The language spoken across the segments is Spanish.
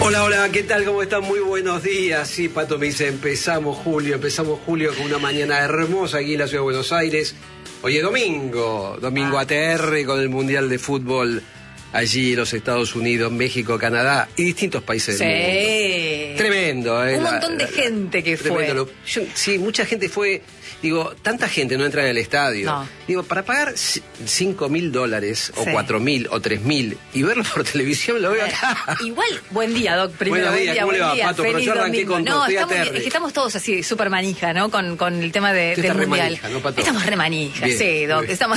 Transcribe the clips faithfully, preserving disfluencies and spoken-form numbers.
Hola, hola, ¿qué tal? ¿Cómo están? Muy buenos días. Sí, Pato me dice, empezamos julio, empezamos julio con una mañana hermosa aquí en la ciudad de Buenos Aires. Hoy es domingo, domingo A T R con el Mundial de Fútbol allí en los Estados Unidos, México, Canadá y distintos países sí. del mundo. Tremendo, ¿eh? Un montón la, de la, gente que tremendo. fue. Yo, sí, mucha gente fue. Digo, tanta gente no entra en el estadio. No. Digo, para pagar cinco mil dólares, o sí. cuatro mil, o tres mil, y verlo por televisión, lo veo acá. Igual, buen día, Doc. Primero, Buenos buen días, día, ¿cómo buen le va, día. Pato? Pero Feliz yo arranqué domingo. con No, todo, estamos, estoy es que estamos todos así, súper manija, ¿no? Con, con el tema de, del Mundial. Mundial. ¿No, Pato? Estamos re manija, Bien, sí, Doc. Estamos...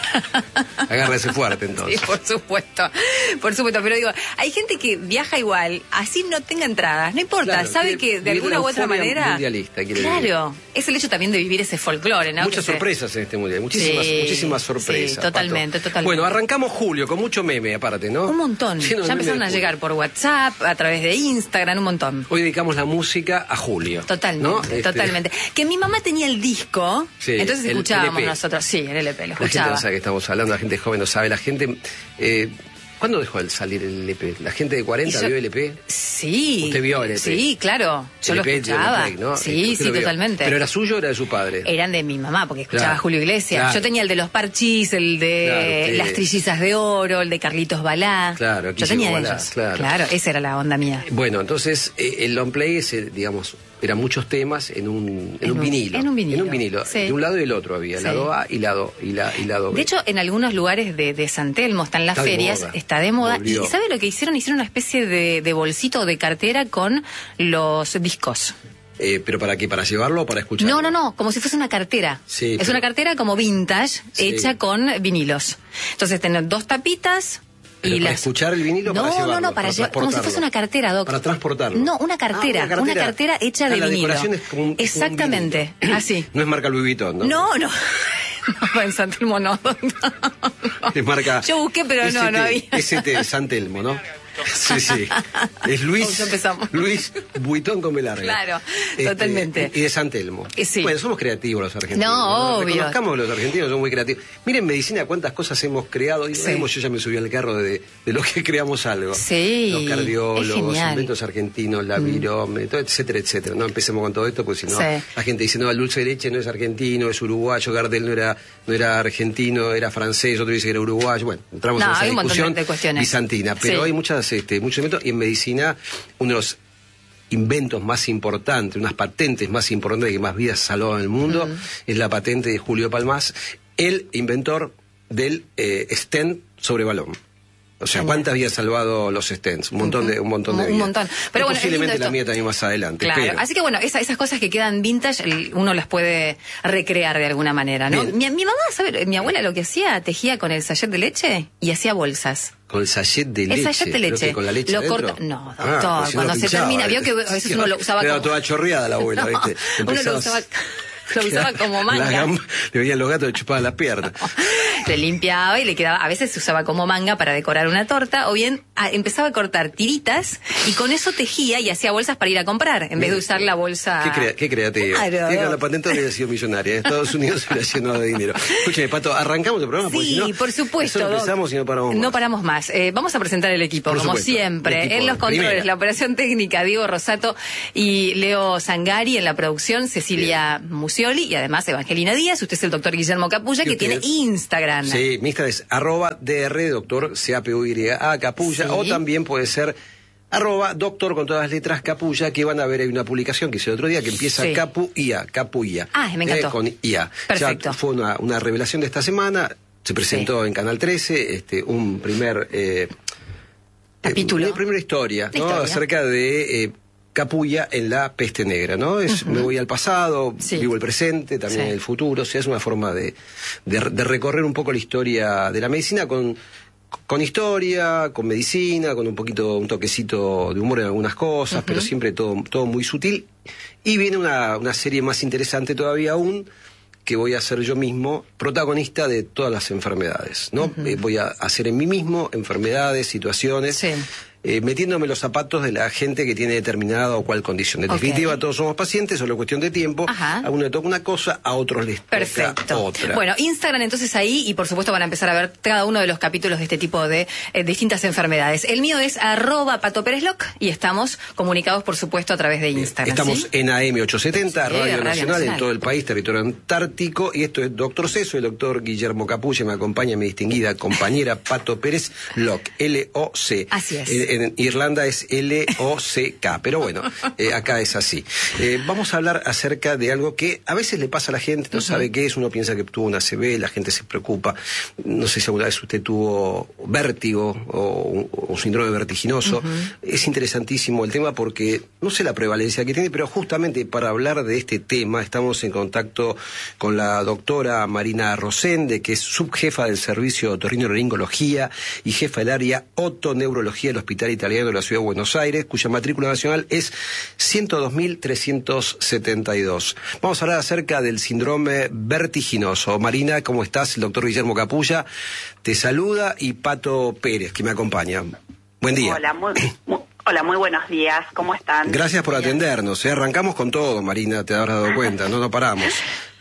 Agárrese fuerte, entonces. Sí, por supuesto, por supuesto. Pero digo, hay gente que viaja igual, así no tenga entradas, no importa, Claro, sabe quiere que de vivir alguna la u otra euforia manera... mundialista, quiere Claro, vivir. es el hecho también de vivir ese folclore, ¿no? Muchas que sorpresas se... en este mundial, muchísimas, sí, muchísimas sorpresas. Sí, totalmente, Pato. totalmente. Bueno, arrancamos julio con mucho meme aparte, ¿no? Un montón. Lleno de Ya meme empezaron de a julio. llegar por WhatsApp, a través de Instagram, un montón. Hoy dedicamos la música a julio. Totalmente, ¿no? Este... totalmente. Que mi mamá tenía el disco, sí, entonces el escuchábamos L P. nosotros. Sí, el L P, lo La gente escuchaba. no sabe que estamos hablando, la gente joven no sabe, la gente... Eh, ¿Cuándo dejó de salir el L P? ¿La gente de cuarenta yo... vio el L P? Sí. ¿Usted vio el L P? Sí, claro. Yo L P, lo escuchaba. Play, ¿no? Sí, ¿Usted sí, lo vio? totalmente. ¿Pero era suyo o era de su padre? Eran de mi mamá, porque escuchaba Claro, a Julio Iglesias. claro. Yo tenía el de los Parchís, el de Claro, usted- Las Trillizas de Oro, el de Carlitos Balá. Claro, Yo tenía Balá, ellos. claro. Claro, esa era la onda mía. Bueno, entonces eh, el long play es, eh, digamos, eran muchos temas en un, en En un un- vinilo. en un vinilo, En un vinilo. sí. De un lado y del otro había, Sí. lado A y lado, y la, y lado B. De hecho, en algunos lugares de, de San Telmo están las Está de ferias, moda. está de moda. Volvió. ¿Y sabe lo que hicieron? Hicieron una especie de, de bolsito o de cartera con los discos. Eh, ¿Pero para qué? ¿Para llevarlo o para escucharlo? No, no, no, como si fuese una cartera. Sí, es pero- una cartera como vintage, Sí. hecha con vinilos. Entonces, tener dos tapitas ¿Pero y para las... escuchar el vinilo o no, para llevarlo? No, no, para, llevar, como si fuese una cartera, Doc. Para transportarlo. No, una cartera, Ah, una una cartera. cartera hecha Ah, de la vinilo. decoración es como un- como un Exactamente, vinilo. así. No es marca Louis Vuitton, ¿no? No, no. No, en San Telmo no. Es marca... Yo busqué, pero no, S T, no había. S T, San Telmo, ¿no? Sí, sí. Es Luis, Ya empezamos. Luis Vuitton con B larga. Claro, Este, totalmente. Y de San Telmo. Eh, sí. Bueno, somos creativos los argentinos. No, obvio. Reconozcamos que los argentinos son muy creativos. Miren, medicina, cuántas cosas hemos creado. Y Sí. vemos, yo ya me subí al carro de, de los que creamos algo. Sí, Los es cardiólogos, genial. inventos argentinos, la virome, todo, etcétera, etcétera. No empecemos con todo esto, porque si no, Sí. la gente dice, no, el dulce de leche no es argentino, es uruguayo, Gardel no era, no era argentino, era francés, otro dice que era uruguayo. Bueno, entramos No, en esa hay un montón de- discusión de cuestiones. bizantina. Pero Sí. hay muchas, este, muchos inventos, y en medicina, uno de los inventos más importantes, unas patentes más importantes que más vidas salvó en el mundo, Mm. es la patente de Julio Palmás, el inventor del eh, stent sobre balón. O sea, Genial. ¿cuántas vidas salvado los stents? Un montón de, un montón de Un vidas. montón. Pero Y bueno, es posiblemente lindo la esto. mía también más adelante. Claro, pero- así que bueno, esa- esas cosas que quedan vintage, el- uno las puede recrear de alguna manera, ¿no? Bien. Mi, mi mamá, ¿sabe? Mi abuela lo que hacía, tejía con el sachet de leche y hacía bolsas. Con el sachet de leche. El sachet de ¿Pero leche. qué, con la leche Lo adentro? corta- no, Ah, doctor, pues si cuando no se pinchaba, termina, vio que ¿viste? a veces uno lo usaba Quedaba como- toda chorreada la abuela, ¿viste? Uno lo Empezabas- usaba, lo usaba como manga. Las gambas, le venían los gatos, le chupaban las piernas. Le limpiaba y le quedaba, a veces se usaba como manga para decorar una torta, o bien a- empezaba a cortar tiritas y con eso tejía y hacía bolsas para ir a comprar, en vez de usar la bolsa. Qué, crea- qué creativo. Claro. Tiene que la patente hubiera sido millonaria. En Estados Unidos se hubiera llenado de dinero. Escúcheme, Pato, arrancamos el programa. porque Sí, si no, por supuesto. nosotros Doc. empezamos y no paramos más. No paramos más. Eh, vamos a presentar el equipo, Por como supuesto. siempre. El equipo En los de controles, primera. la operación técnica, Diego Rosato y Leo Sangari. En la producción, Cecilia Musioli y además Evangelina Díaz. Usted es el doctor Guillermo Capulla, ¿Y que usted? tiene Instagram. Sí, mi Instagram es arroba dr doctor C A P U Y A Capulla, Sí. o también puede ser arroba doctor con todas las letras Capulla, que van a ver, hay una publicación que hice el otro día que empieza Sí. Capu I A, Capu I A. Ah, me encantó. Eh, con I A. Perfecto. Ya fue una, una revelación de esta semana, se presentó Sí. en Canal trece, este, un primer... Eh, Capítulo. eh, Una primera historia, La ¿no? historia. Acerca de... Eh, Capulla en la peste negra, ¿no? Es, Me voy al pasado, Sí. vivo el presente, también Sí. el futuro, o sea, es una forma de, de, de recorrer un poco la historia de la medicina con, con historia, con medicina, con un poquito, un toquecito de humor en algunas cosas, Uh-huh. pero siempre todo, todo muy sutil. Y viene una, una serie más interesante todavía aún, que voy a ser yo mismo protagonista de todas las enfermedades, ¿no? Uh-huh. Eh, voy a hacer en mí mismo enfermedades, situaciones. Sí. eh, metiéndome los zapatos de la gente que tiene determinada o cual condición. En okay. definitiva, todos somos pacientes, solo es cuestión de tiempo. Ajá. A uno le toca una cosa, a otros les Perfecto. toca otra. Bueno, Instagram entonces ahí, y por supuesto van a empezar a ver cada uno de los capítulos de este tipo de eh, distintas enfermedades. El mío es arroba Pato Pérez Loc y estamos comunicados, por supuesto, a través de Instagram. Estamos ¿sí? en A M ochocientos setenta, sí, Radio, Radio Nacional, Nacional, en todo el país, territorio antártico, y esto es Doctor C, soy el doctor Guillermo Capulla, me acompaña mi distinguida compañera Pato Pérez Loc, L O C. Así es. En, en Irlanda es L O C K, pero bueno, eh, acá es así. Eh, vamos a hablar acerca de algo que a veces le pasa a la gente, no uh-huh. sabe qué es, uno piensa que tuvo una A C V, la gente se preocupa. No sé si alguna vez usted tuvo vértigo o un, un síndrome vertiginoso. Uh-huh. Es interesantísimo el tema porque no sé la prevalencia que tiene, pero justamente para hablar de este tema estamos en contacto con la doctora Marina Rosende, que es subjefa del servicio de otorrinolaringología y jefa del área otoneurología del Hospital Italiano de la Ciudad de Buenos Aires, cuya matrícula nacional es ciento dos mil trescientos setenta y dos. Vamos a hablar acerca del síndrome vertiginoso. Marina, ¿cómo estás? El doctor Guillermo Capulla te saluda y Pato Pérez, que me acompaña. Buen día. Hola, muy, muy, hola, muy buenos días. ¿Cómo están? Gracias por atendernos. ¿eh? Arrancamos con todo, Marina, te habrás dado cuenta, no nos paramos.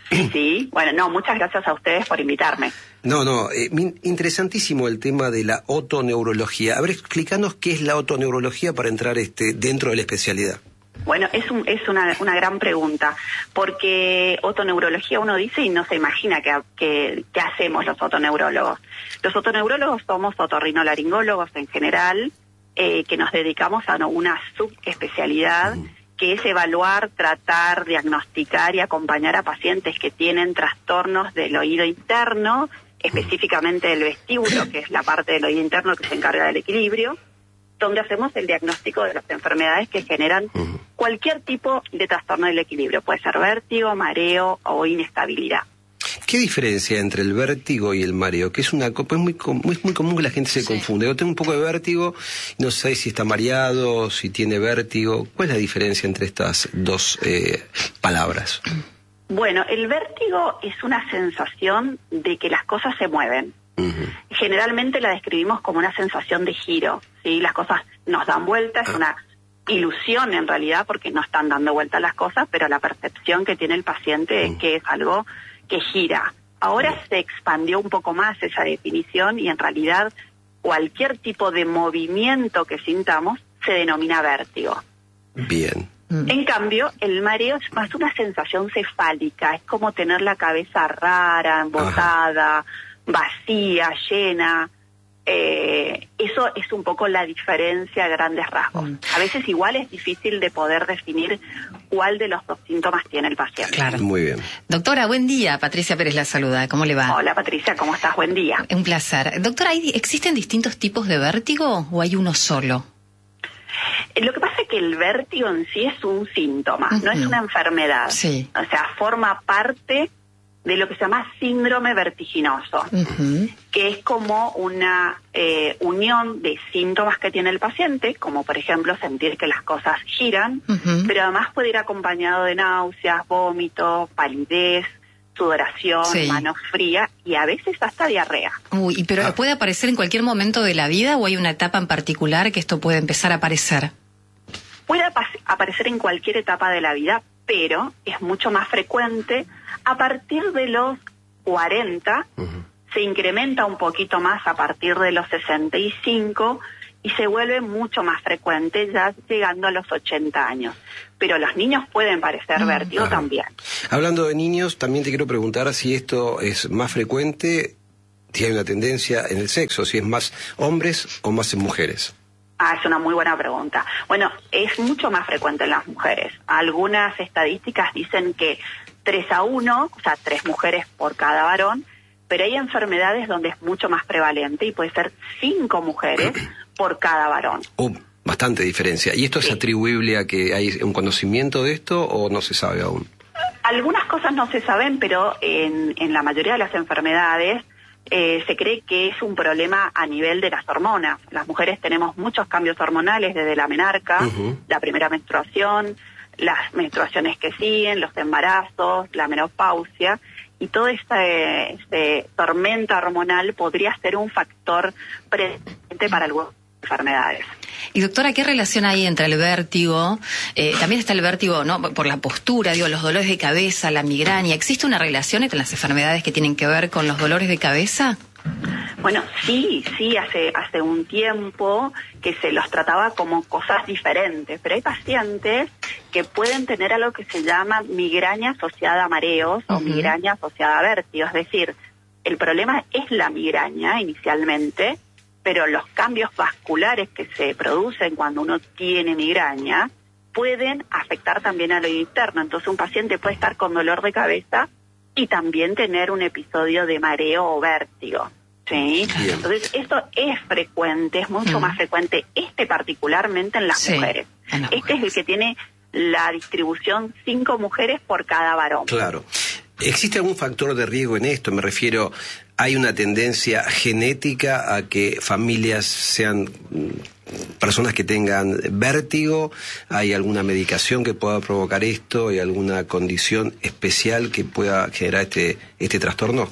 Sí, bueno, no, muchas gracias a ustedes por invitarme. No, no, eh, interesantísimo el tema de la otoneurología. A ver, explícanos qué es la otoneurología para entrar este dentro de la especialidad. Bueno, es, un, es una, una gran pregunta, porque otoneurología uno dice y no se imagina qué que, que hacemos los otoneurólogos. Los otoneurólogos somos otorrinolaringólogos en general, eh, que nos dedicamos a una subespecialidad, uh-huh. que es evaluar, tratar, diagnosticar y acompañar a pacientes que tienen trastornos del oído interno, específicamente del vestíbulo, que es la parte del oído interno que se encarga del equilibrio, donde hacemos el diagnóstico de las enfermedades que generan uh-huh. cualquier tipo de trastorno del equilibrio. Puede ser vértigo, mareo o inestabilidad. ¿Qué diferencia entre el vértigo y el mareo? Que es una es muy, muy, muy común que la gente se sí. confunde. Yo tengo un poco de vértigo, no sé si está mareado, si tiene vértigo. ¿Cuál es la diferencia entre estas dos eh, palabras? Bueno, el vértigo es una sensación de que las cosas se mueven. Uh-huh. Generalmente la describimos como una sensación de giro, ¿sí? Las cosas nos dan vueltas, es uh-huh. una ilusión en realidad porque no están dando vueltas las cosas, pero la percepción que tiene el paciente uh-huh. es que es algo que gira. Ahora uh-huh. se expandió un poco más esa definición y en realidad cualquier tipo de movimiento que sintamos se denomina vértigo. Bien. En cambio, el mareo es más una sensación cefálica, es como tener la cabeza rara, embotada, uh-huh. vacía, llena. Eh, eso es un poco la diferencia a grandes rasgos. Mm. A veces igual es difícil de poder definir cuál de los dos síntomas tiene el paciente. Claro. Muy bien. Doctora, buen día. Patricia Pérez la saluda. ¿Cómo le va? Hola, Patricia, ¿cómo estás? Buen día. Un placer. Doctora, ¿existen distintos tipos de vértigo o hay uno solo? Lo que pasa es que el vértigo en sí es un síntoma, uh-huh. no es una enfermedad. Sí. O sea, forma parte de lo que se llama síndrome vertiginoso, uh-huh. que es como una eh, unión de síntomas que tiene el paciente, como por ejemplo sentir que las cosas giran, uh-huh. pero además puede ir acompañado de náuseas, vómitos, palidez, sudoración, sí. mano fría y a veces hasta diarrea. Uy, ¿pero ah. puede aparecer en cualquier momento de la vida o hay una etapa en particular que esto puede empezar a aparecer? Puede ap- aparecer en cualquier etapa de la vida, pero es mucho más frecuente a partir de los cuarenta, uh-huh. se incrementa un poquito más a partir de los sesenta y cinco y se vuelve mucho más frecuente ya llegando a los ochenta años. Pero los niños pueden padecer uh-huh. vértigo uh-huh. también. Hablando de niños, también te quiero preguntar si esto es más frecuente, si hay una tendencia en el sexo, si es más hombres o más en mujeres. Ah, es una muy buena pregunta. Bueno, es mucho más frecuente en las mujeres. Algunas estadísticas dicen que tres a uno, o sea, tres mujeres por cada varón, pero hay enfermedades donde es mucho más prevalente y puede ser cinco mujeres por cada varón. Oh, bastante diferencia. ¿Y esto sí. es atribuible a que hay un conocimiento de esto o no se sabe aún? Algunas cosas no se saben, pero en, en la mayoría de las enfermedades Eh, se cree que es un problema a nivel de las hormonas. Las mujeres tenemos muchos cambios hormonales desde la menarca, uh-huh. la primera menstruación, las menstruaciones que siguen, los embarazos, la menopausia, y toda esta este, tormenta hormonal podría ser un factor presente para algunas enfermedades. Y doctora, ¿qué relación hay entre el vértigo? Eh, también está el vértigo, ¿no? Por la postura, digo, los dolores de cabeza, la migraña. ¿Existe una relación entre las enfermedades que tienen que ver con los dolores de cabeza? Bueno, sí, sí, hace, hace un tiempo que se los trataba como cosas diferentes, pero hay pacientes que pueden tener algo que se llama migraña asociada a mareos uh-huh. o migraña asociada a vértigo. Es decir, el problema es la migraña inicialmente, pero los cambios vasculares que se producen cuando uno tiene migraña pueden afectar también a lo interno. Entonces un paciente puede estar con dolor de cabeza y también tener un episodio de mareo o vértigo. ¿Sí? Bien. Entonces esto es frecuente, es mucho mm. más frecuente, este particularmente en las sí, mujeres. En las este mujeres. es el que tiene la distribución cinco mujeres por cada varón. Claro. ¿Existe algún factor de riesgo en esto? Me refiero, ¿hay una tendencia genética a que familias sean personas que tengan vértigo? ¿Hay alguna medicación que pueda provocar esto? ¿Hay alguna condición especial que pueda generar este, este trastorno?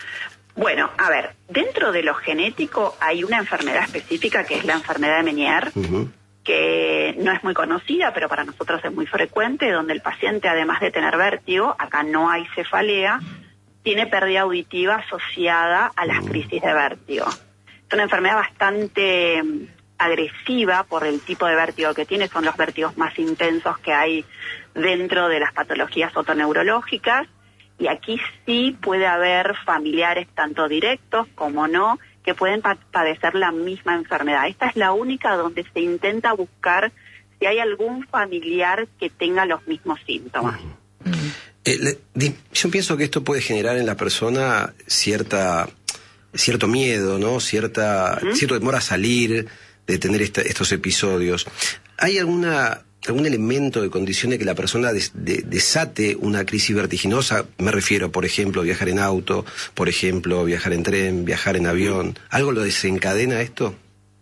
Bueno, a ver, dentro de lo genético hay una enfermedad específica que es la enfermedad de Meniere, uh-huh. que no es muy conocida, pero para nosotros es muy frecuente, donde el paciente, además de tener vértigo, acá no hay cefalea, tiene pérdida auditiva asociada a las crisis de vértigo. Es una enfermedad bastante agresiva por el tipo de vértigo que tiene, son los vértigos más intensos que hay dentro de las patologías otoneurológicas, y aquí sí puede haber familiares, tanto directos como no, que pueden pa- padecer la misma enfermedad. Esta es la única donde se intenta buscar si hay algún familiar que tenga los mismos síntomas. Uh-huh. Eh, le, yo pienso que esto puede generar en la persona cierta cierto miedo, ¿no? Cierta uh-huh. cierto temor a salir, de tener esta, estos episodios. ¿Hay alguna algún elemento de condición de que la persona des, de, desate una crisis vertiginosa? Me refiero, por ejemplo, viajar en auto, por ejemplo, viajar en tren, viajar en avión. ¿Algo lo desencadena esto?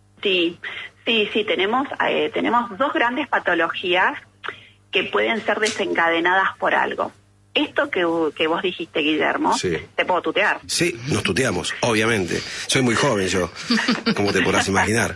Sí, sí, sí, tenemos, eh, tenemos dos grandes patologías que pueden ser desencadenadas por algo. Esto que, que vos dijiste, Guillermo, sí. ¿te puedo tutear? Sí, nos tuteamos, obviamente. Soy muy joven yo, como te podrás imaginar.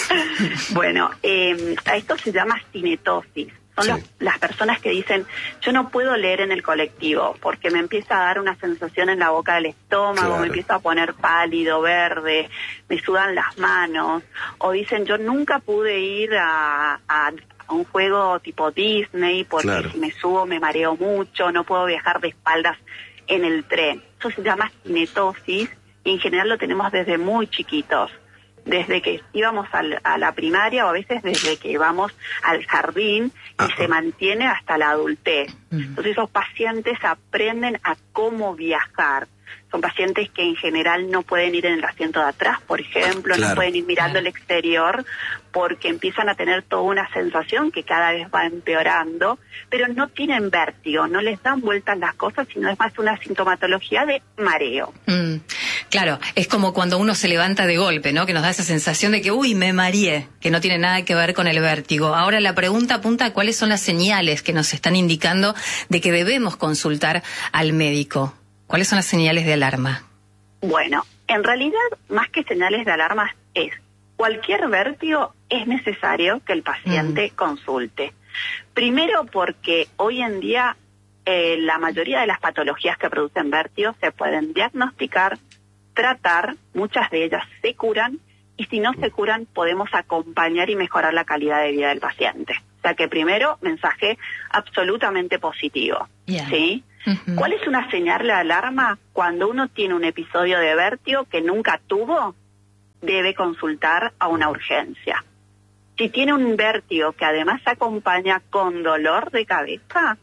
Bueno, eh, a esto se llama cinetosis. Son sí. los, las personas que dicen, yo no puedo leer en el colectivo porque me empieza a dar una sensación en la boca del estómago, claro. me empiezo a poner pálido, verde, me sudan las manos. O dicen, yo nunca pude ir a... a a un juego tipo Disney porque claro. si me subo me mareo mucho, no puedo viajar de espaldas en el tren. Eso se llama cinetosis y en general lo tenemos desde muy chiquitos, desde que íbamos al, a la primaria o a veces desde que vamos al jardín y Ajá. se mantiene hasta la adultez. Uh-huh. Entonces esos pacientes aprenden a cómo viajar. Son pacientes que en general no pueden ir en el asiento de atrás, por ejemplo, claro. no pueden ir mirando el exterior porque empiezan a tener toda una sensación que cada vez va empeorando, pero no tienen vértigo, no les dan vueltas las cosas, sino es más una sintomatología de mareo. Mm, claro, es como cuando uno se levanta de golpe, ¿no? Que nos da esa sensación de que, uy, me mareé, que no tiene nada que ver con el vértigo. Ahora la pregunta apunta a cuáles son las señales que nos están indicando de que debemos consultar al médico. ¿Cuáles son las señales de alarma? Bueno, en realidad, más que señales de alarma, es cualquier vértigo es necesario que el paciente mm. consulte. Primero porque hoy en día eh, la mayoría de las patologías que producen vértigo se pueden diagnosticar, tratar, muchas de ellas se curan, y si no se curan podemos acompañar y mejorar la calidad de vida del paciente. O sea que primero, mensaje absolutamente positivo, yeah. ¿sí? Uh-huh. ¿Cuál es una señal de alarma? Cuando uno tiene un episodio de vértigo que nunca tuvo, debe consultar a una urgencia. Si tiene un vértigo que además se acompaña con dolor de cabeza,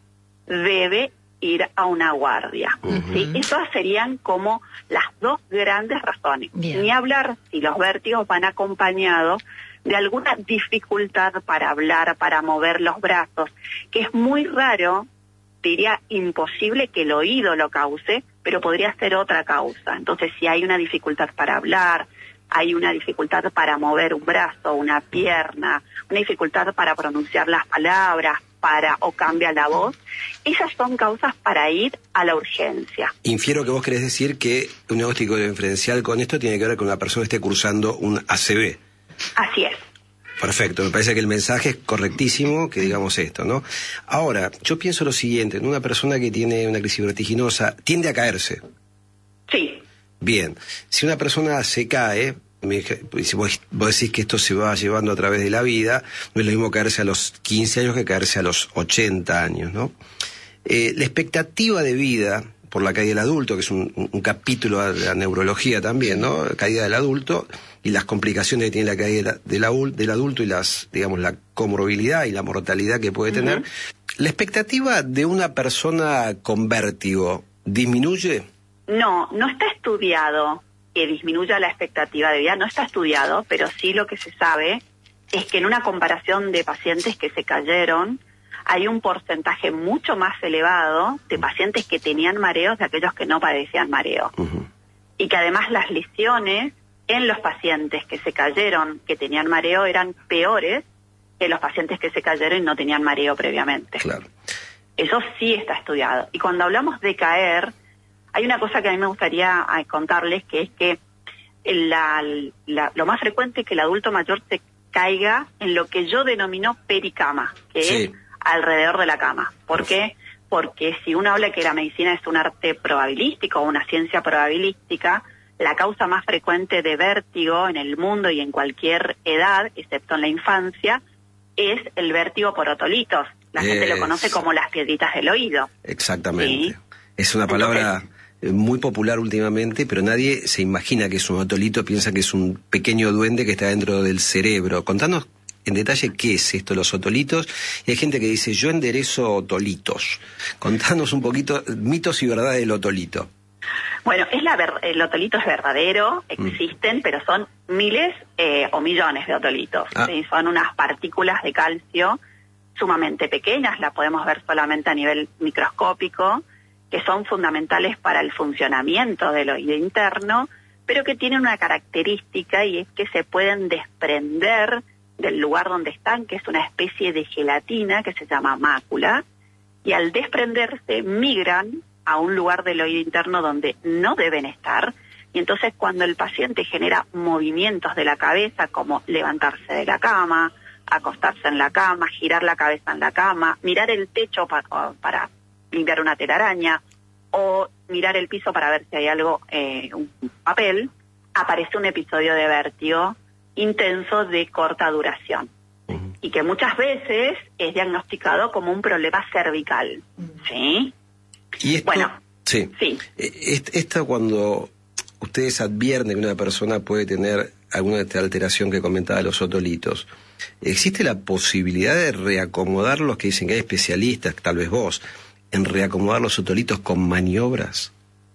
debe ir a una guardia. Uh-huh. ¿Sí? Esas serían como las dos grandes razones. Bien. Ni hablar si los vértigos van acompañados de alguna dificultad para hablar, para mover los brazos, que es muy raro, diría imposible que el oído lo cause, pero podría ser otra causa. Entonces, si hay una dificultad para hablar, hay una dificultad para mover un brazo, una pierna, una dificultad para pronunciar las palabras, para o cambia la voz, esas son causas para ir a la urgencia. Infiero que vos querés decir que un diagnóstico diferencial con esto tiene que ver con una persona que esté cursando un A C V. Así es. Perfecto, me parece que el mensaje es correctísimo que digamos esto, ¿no? Ahora, yo pienso lo siguiente, en una persona que tiene una crisis vertiginosa, tiende a caerse. Sí. Bien, si una persona se cae, me, si vos, vos decís que esto se va llevando a través de la vida, no es lo mismo caerse a los quince años que caerse a los ochenta años, ¿no? Eh, la expectativa de vida por la caída del adulto, que es un, un capítulo de la neurología también, ¿no? Caída del adulto y las complicaciones que tiene la caída del, del adulto y las, digamos, la comorbilidad y la mortalidad que puede tener. Uh-huh. ¿La expectativa de una persona con vértigo disminuye? No, no está estudiado que disminuya la expectativa de vida, no está estudiado, pero sí lo que se sabe es que en una comparación de pacientes que se cayeron, hay un porcentaje mucho más elevado de pacientes que tenían mareos de aquellos que no padecían mareo. Uh-huh. Y que además las lesiones en los pacientes que se cayeron, que tenían mareo, eran peores que los pacientes que se cayeron y no tenían mareo previamente. Claro. Eso sí está estudiado. Y cuando hablamos de caer, hay una cosa que a mí me gustaría contarles, que es que la, la, lo más frecuente es que el adulto mayor se caiga en lo que yo denomino pericama, que sí. es alrededor de la cama. ¿Por qué? Porque si uno habla que la medicina es un arte probabilístico o una ciencia probabilística, la causa más frecuente de vértigo en el mundo y en cualquier edad, excepto en la infancia, es el vértigo por otolitos. La es... gente lo conoce como las piedritas del oído. Exactamente. ¿Sí? Es una palabra Entonces, muy popular últimamente, pero nadie se imagina que es un otolito, piensa que es un pequeño duende que está dentro del cerebro. Contanos en detalle qué es esto, los otolitos. Y hay gente que dice, yo enderezo otolitos. Contanos un poquito, mitos y verdades del otolito. Bueno, es la ver- el otolito es verdadero, existen, mm. pero son miles eh, o millones de otolitos. Ah. ¿Sí? Son unas partículas de calcio sumamente pequeñas, las podemos ver solamente a nivel microscópico, que son fundamentales para el funcionamiento del oído interno, pero que tienen una característica y es que se pueden desprender del lugar donde están, que es una especie de gelatina que se llama mácula, y al desprenderse migran a un lugar del oído interno donde no deben estar, y entonces cuando el paciente genera movimientos de la cabeza, como levantarse de la cama, acostarse en la cama, girar la cabeza en la cama, mirar el techo para, para limpiar una telaraña, o mirar el piso para ver si hay algo, eh, un papel, aparece un episodio de vértigo intenso de corta duración, uh-huh. y que muchas veces es diagnosticado como un problema cervical, ¿sí? Y esto, bueno, sí. sí. Esto cuando ustedes advierten que una persona puede tener alguna de esta alteración que comentaba los otolitos, ¿existe la posibilidad de reacomodar los que dicen que hay especialistas, tal vez vos, en reacomodar los otolitos con maniobras?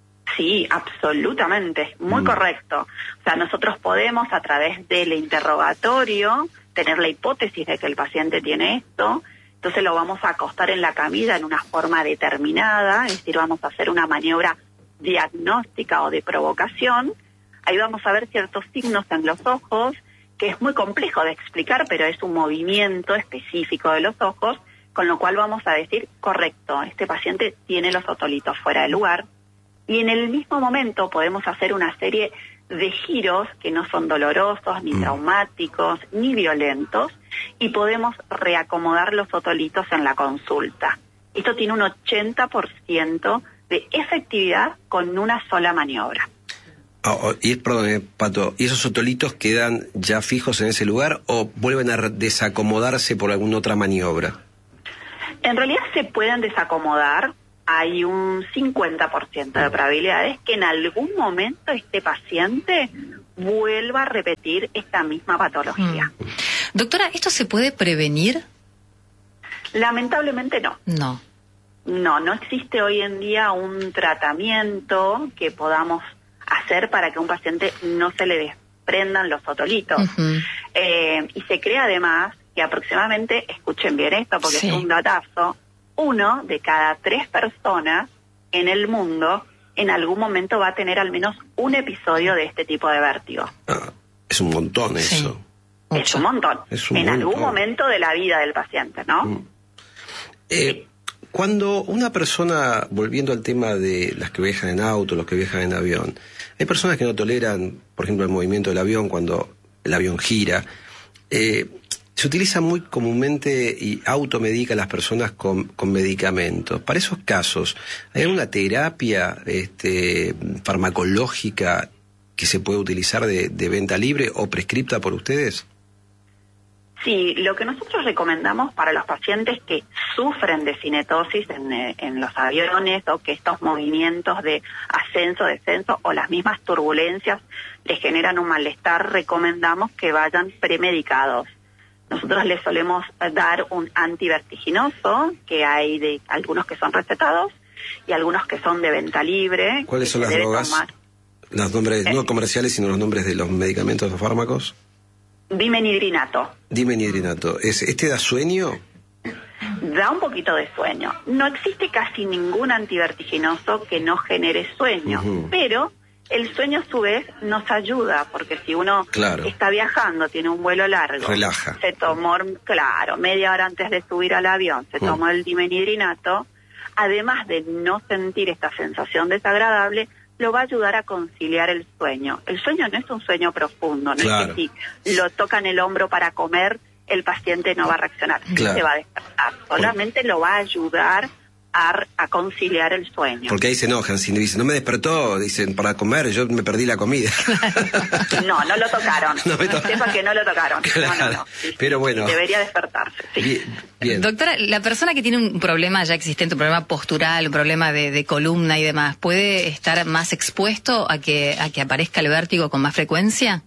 Sí, absolutamente, muy mm. correcto. O sea, nosotros podemos a través del interrogatorio tener la hipótesis de que el paciente tiene esto. Entonces lo vamos a acostar en la camilla en una forma determinada, es decir, vamos a hacer una maniobra diagnóstica o de provocación. Ahí vamos a ver ciertos signos en los ojos, que es muy complejo de explicar, pero es un movimiento específico de los ojos, con lo cual vamos a decir, correcto, este paciente tiene los otolitos fuera de lugar. Y en el mismo momento podemos hacer una serie de giros que no son dolorosos, ni traumáticos, ni violentos, y podemos reacomodar los otolitos en la consulta. Esto tiene un ochenta por ciento de efectividad con una sola maniobra. Oh, oh, y perdón, eh, Pato, ¿y esos otolitos quedan ya fijos en ese lugar o vuelven a desacomodarse por alguna otra maniobra? En realidad se pueden desacomodar. Hay un cincuenta por ciento de probabilidades que en algún momento este paciente vuelva a repetir esta misma patología. Mm. Doctora, ¿esto se puede prevenir? Lamentablemente no. No. No, no existe hoy en día un tratamiento que podamos hacer para que a un paciente no se le desprendan los otolitos. Uh-huh. Eh, y se cree además que aproximadamente, escuchen bien esto porque sí. es un datazo, uno de cada tres personas en el mundo en algún momento va a tener al menos un episodio de este tipo de vértigo. Ah, es un montón sí. eso. Es un montón. Es un en montón. algún momento de la vida del paciente, ¿no? Mm. Eh, cuando una persona, volviendo al tema de las que viajan en auto, los que viajan en avión, hay personas que no toleran, por ejemplo, el movimiento del avión cuando el avión gira. Eh, se utiliza muy comúnmente y automedica a las personas con, con medicamentos. Para esos casos, ¿hay alguna terapia este, farmacológica que se puede utilizar de, de venta libre o prescripta por ustedes? Sí, lo que nosotros recomendamos para los pacientes que sufren de cinetosis en, en los aviones o que estos movimientos de ascenso, descenso o las mismas turbulencias les generan un malestar, recomendamos que vayan premedicados. Nosotros les solemos dar un antivertiginoso, que hay de algunos que son recetados y algunos que son de venta libre. ¿Cuáles son las drogas? Tomar. Los nombres eh, no comerciales, sino los nombres de los medicamentos o fármacos. Dimenhidrinato. Dimenhidrinato. ¿Es, ¿Este da sueño? Da un poquito de sueño. No existe casi ningún antivertiginoso que no genere sueño, uh-huh. pero el sueño a su vez nos ayuda, porque si uno claro. está viajando, tiene un vuelo largo, relaja. Se tomó, claro, media hora antes de subir al avión, se uh-huh. tomó el dimenhidrinato, además de no sentir esta sensación desagradable, lo va a ayudar a conciliar el sueño. El sueño no es un sueño profundo, no claro. es que si lo tocan el hombro para comer, el paciente no va a reaccionar, claro. se va a despertar, solamente lo va a ayudar a, a conciliar el sueño. Porque ahí se enojan, si dicen, no me despertó, dicen, para comer, yo me perdí la comida. No, no lo tocaron, no me to- sepa que no lo tocaron. Claro. No, no, no. Sí, pero bueno. Debería despertarse, sí. Bien, bien. Doctora, la persona que tiene un problema ya existente, un problema postural, un problema de, de columna y demás, ¿puede estar más expuesto a que, a que aparezca el vértigo con más frecuencia?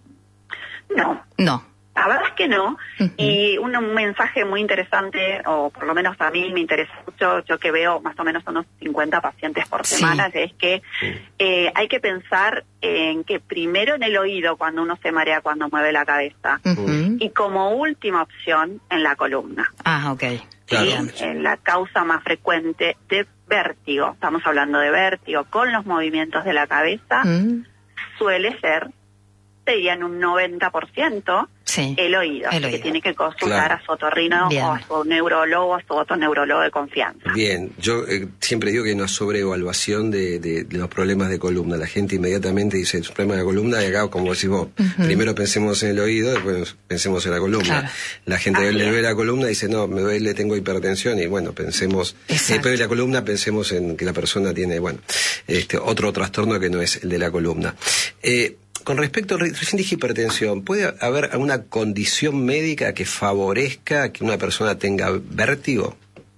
No. No. La verdad es que no, uh-huh. y un, un mensaje muy interesante, o por lo menos a mí me interesa mucho, yo que veo más o menos unos cincuenta pacientes por semana, sí. es que eh, hay que pensar en que primero en el oído cuando uno se marea, cuando mueve la cabeza, uh-huh. y como última opción en la columna. Ah, ok. Claro. Y en la causa más frecuente de vértigo, estamos hablando de vértigo con los movimientos de la cabeza, uh-huh. suele ser, sería en un noventa por ciento, sí, el oído, el oído, que tiene que consultar claro. a su otorrino Bien. o a su neurólogo, a su otoneurólogo de confianza. Bien, yo eh, siempre digo que hay una sobreevaluación de, de, de los problemas de columna. La gente inmediatamente dice, el problema de la columna, y acá, como decís vos, uh-huh. primero pensemos en el oído, después pensemos en la columna. Claro. La gente que le duele la columna dice, no, me duele, tengo hipertensión, y bueno, pensemos, después de la columna, pensemos en que la persona tiene, bueno, este otro trastorno que no es el de la columna. Eh, Con respecto, recién dije hipertensión, ¿puede haber alguna condición médica que favorezca que una persona tenga vértigo?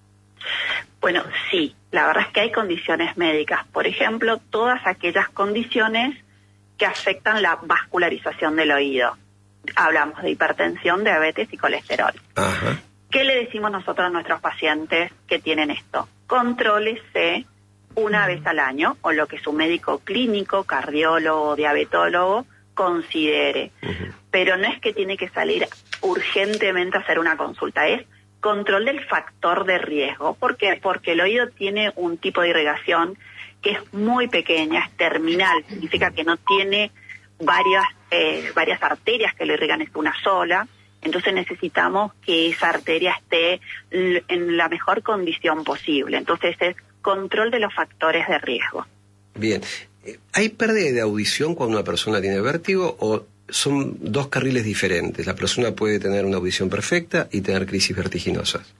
Bueno, sí, la verdad es que hay condiciones médicas. Por ejemplo, todas aquellas condiciones que afectan la vascularización del oído. Hablamos de hipertensión, diabetes y colesterol. Ajá. ¿Qué le decimos nosotros a nuestros pacientes que tienen esto? Contrólese una vez al año, o lo que su médico clínico, cardiólogo, diabetólogo considere. Uh-huh. Pero no es que tiene que salir urgentemente a hacer una consulta, es control del factor de riesgo. ¿Por qué? Porque el oído tiene un tipo de irrigación que es muy pequeña, es terminal, significa que no tiene varias, eh, varias arterias que le irrigan, es una sola. Entonces necesitamos que esa arteria esté en la mejor condición posible. Entonces es control de los factores de riesgo. Bien. ¿Hay pérdida de audición cuando una persona tiene vértigo o son dos carriles diferentes? La persona puede tener una audición perfecta y tener crisis vertiginosas.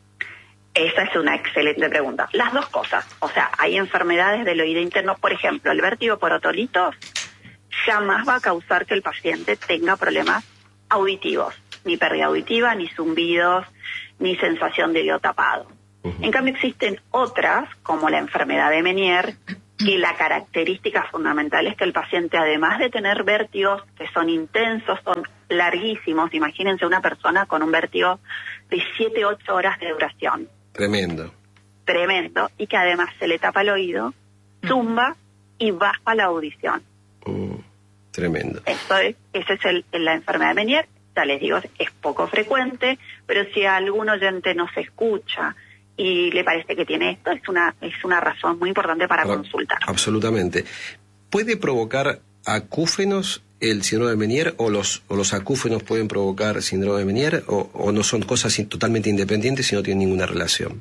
Esa es una excelente pregunta. Las dos cosas. O sea, hay enfermedades del oído interno. Por ejemplo, el vértigo por otolitos jamás va a causar que el paciente tenga problemas auditivos. Ni pérdida auditiva, ni zumbidos, ni sensación de oído tapado. En cambio existen otras, como la enfermedad de Meniere, que la característica fundamental es que el paciente, además de tener vértigos que son intensos, son larguísimos, imagínense una persona con un vértigo de siete, ocho horas de duración. Tremendo. Tremendo, y que además se le tapa el oído, zumba y baja la audición. Mm, tremendo. Eso es, esa es el, la enfermedad de Meniere, ya les digo, es poco frecuente, pero si algún oyente no se escucha y le parece que tiene esto, es una es una razón muy importante para Pero, consultar. Absolutamente. ¿Puede provocar acúfenos el síndrome de Meniere o los o los acúfenos pueden provocar síndrome de Meniere o, o no son cosas in, totalmente independientes y no tienen ninguna relación?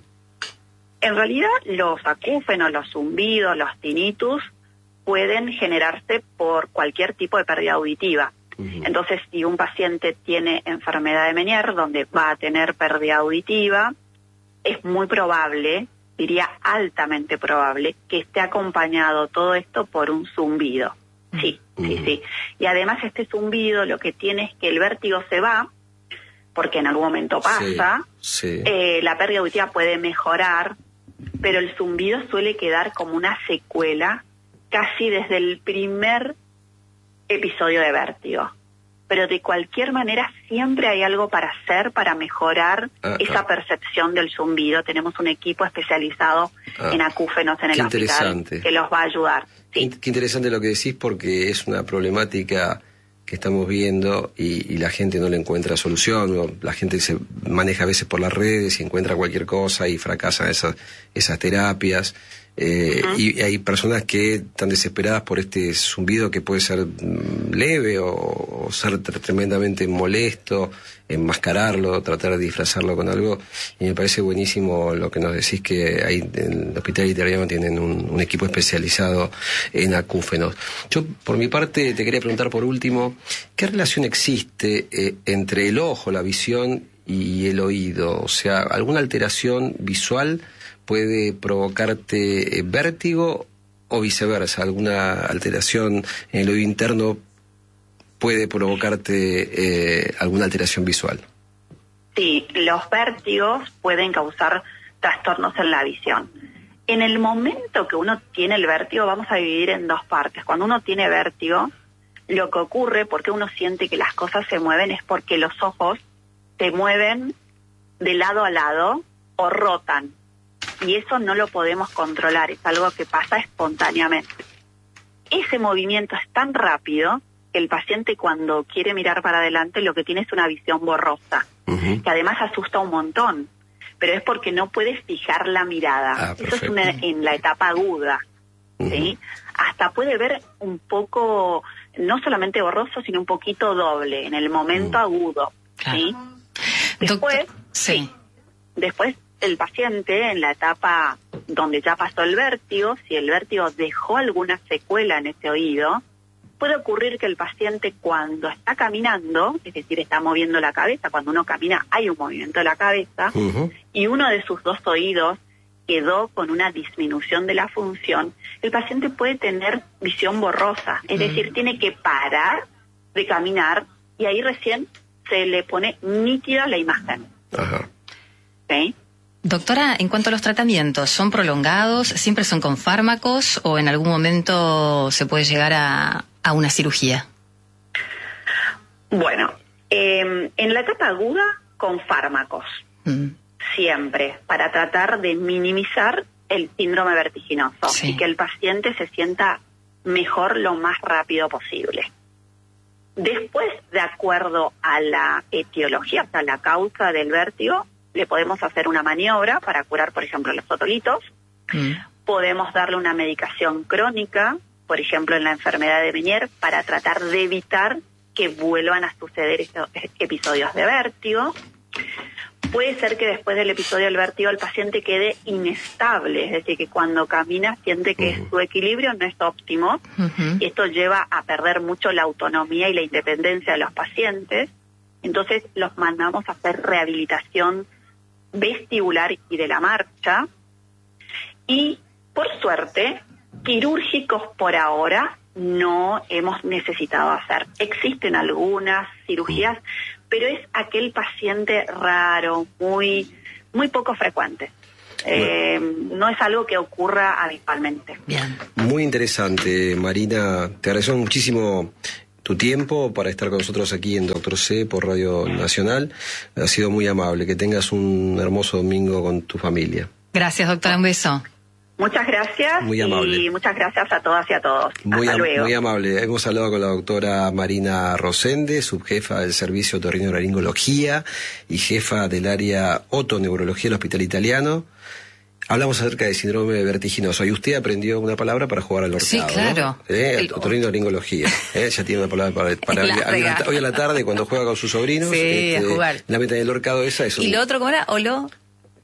En realidad, los acúfenos, los zumbidos, los tinnitus pueden generarse por cualquier tipo de pérdida auditiva. Uh-huh. Entonces, si un paciente tiene enfermedad de Meniere, donde va a tener pérdida auditiva, es muy probable, diría altamente probable, que esté acompañado todo esto por un zumbido. Sí, uh-huh. sí, sí. Y además este zumbido lo que tiene es que el vértigo se va, porque en algún momento pasa, sí, sí. Eh, la pérdida auditiva puede mejorar, pero el zumbido suele quedar como una secuela casi desde el primer episodio de vértigo. Pero de cualquier manera siempre hay algo para hacer para mejorar ah, esa ah. percepción del zumbido. Tenemos un equipo especializado ah. en acúfenos en el hospital que los va a ayudar. Sí. Qué, qué interesante lo que decís, porque es una problemática que estamos viendo y, y la gente no le encuentra solución, o la gente se maneja a veces por las redes y encuentra cualquier cosa y fracasan esas, esas terapias. Eh, uh-huh. Y hay personas que están desesperadas por este zumbido que puede ser leve o, o ser tremendamente molesto, enmascararlo, tratar de disfrazarlo con algo. Y me parece buenísimo lo que nos decís, que ahí en el Hospital Italiano tienen un, un equipo especializado en acúfenos. Yo, por mi parte, te quería preguntar por último, ¿qué relación existe eh, entre el ojo, la visión y el oído? O sea, ¿alguna alteración visual puede provocarte eh, vértigo o viceversa? ¿Alguna alteración en el oído interno puede provocarte eh, alguna alteración visual? Sí, los vértigos pueden causar trastornos en la visión. En el momento que uno tiene el vértigo, vamos a dividir en dos partes. Cuando uno tiene vértigo, lo que ocurre, porque uno siente que las cosas se mueven, es porque los ojos se mueven de lado a lado o rotan. Y eso no lo podemos controlar, es algo que pasa espontáneamente. Ese movimiento es tan rápido que el paciente, cuando quiere mirar para adelante, lo que tiene es una visión borrosa, uh-huh. que además asusta un montón, pero es porque no puede fijar la mirada. Ah, eso es una, en la etapa aguda, uh-huh. ¿sí? Hasta puede ver un poco, no solamente borroso, sino un poquito doble, en el momento uh-huh. agudo, ¿sí? Después, Doctor, sí. sí, después el paciente, en la etapa donde ya pasó el vértigo, si el vértigo dejó alguna secuela en ese oído, puede ocurrir que el paciente, cuando está caminando, es decir, está moviendo la cabeza, cuando uno camina hay un movimiento de la cabeza, uh-huh. y uno de sus dos oídos quedó con una disminución de la función, el paciente puede tener visión borrosa, es uh-huh. decir, tiene que parar de caminar y ahí recién se le pone nítida la imagen. Uh-huh. ¿Sí? Doctora, en cuanto a los tratamientos, ¿son prolongados? ¿Siempre son con fármacos o en algún momento se puede llegar a, a una cirugía? Bueno, eh, en la etapa aguda, con fármacos, mm. siempre, para tratar de minimizar el síndrome vertiginoso sí. y que el paciente se sienta mejor lo más rápido posible. Después, de acuerdo a la etiología, o sea, la causa del vértigo, le podemos hacer una maniobra para curar, por ejemplo, los otolitos. Mm. Podemos darle una medicación crónica, por ejemplo, en la enfermedad de Meniere, para tratar de evitar que vuelvan a suceder estos episodios de vértigo. Puede ser que después del episodio del vértigo el paciente quede inestable, es decir, que cuando camina siente que uh-huh. su equilibrio no es óptimo, uh-huh. y esto lleva a perder mucho la autonomía y la independencia de los pacientes. Entonces los mandamos a hacer rehabilitación vestibular y de la marcha, y por suerte quirúrgicos por ahora no hemos necesitado hacer. Existen algunas cirugías, pero es aquel paciente raro, muy muy poco frecuente. Eh, no es algo que ocurra habitualmente. Bien. Muy interesante, Marina. Te agradecemos muchísimo tu tiempo para estar con nosotros aquí en Doctor C por Radio Nacional. Ha sido muy amable. Que tengas un hermoso domingo con tu familia. Gracias, doctora. Un beso. Muchas gracias. Muy amable. Y muchas gracias a todas y a todos. Muy, Hasta luego. Muy amable. Hemos hablado con la doctora Marina Rosende, subjefa del Servicio de Otorrinolaringología y jefa del área otoneurología del Hospital Italiano. Hablamos acerca del síndrome vertiginoso. Y usted aprendió una palabra para jugar al horcado. Sí, claro. ¿no? ¿Eh? Otorrinolaringología. ¿Eh? Ya tiene una palabra para, para hoy, a, hoy a la tarde cuando juega con sus sobrinos. Sí, este, a jugar. La meta del horcado esa es un... ¿Y lo otro cómo era? ¿O lo...?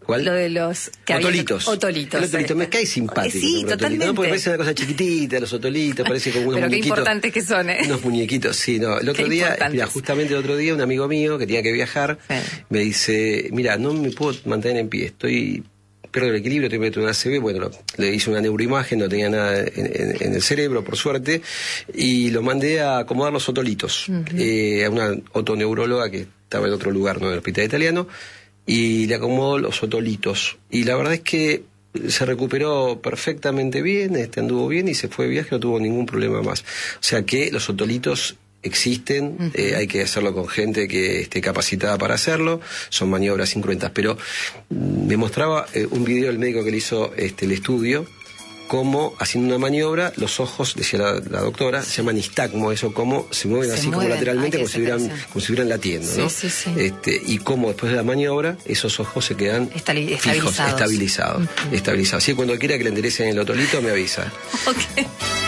¿Cuál? Lo de los... Que otolitos. Había... Otolitos. El otolito, me cae simpático. Sí, totalmente. No, porque parece una cosa chiquitita, los otolitos, parece como unos Pero muñequitos. Pero qué importantes que son, ¿eh? Unos muñequitos, sí, no. El otro qué día, mira, justamente el otro día, un amigo mío que tenía que viajar, sí. me dice, mira, no me puedo mantener en pie, estoy... pierdo el equilibrio, tengo que meter una A C V, bueno, lo, le hice una neuroimagen, no tenía nada en, en, en el cerebro, por suerte, y lo mandé a acomodar los otolitos, uh-huh. eh, a una otoneuróloga que estaba en otro lugar, no en el hospital italiano, y le acomodó los otolitos. Y la verdad es que se recuperó perfectamente bien, este anduvo bien y se fue de viaje, no tuvo ningún problema más. O sea que los otolitos existen, uh-huh. eh, hay que hacerlo con gente que esté capacitada para hacerlo, son maniobras incruentas, pero me mostraba eh, un video del médico que le hizo este, el estudio, cómo haciendo una maniobra, los ojos, decía la, la doctora, se llama nistagmo, eso, cómo se mueven se así mueven. como lateralmente, como si, hubieran, como si estuvieran latiendo, sí, ¿no? Sí, sí. Este, y cómo después de la maniobra, esos ojos se quedan Estali- fijos, estabilizados. Uh-huh. estabilizados. Así que cuando quiera que le enderecen el otolito, me avisa. Ok.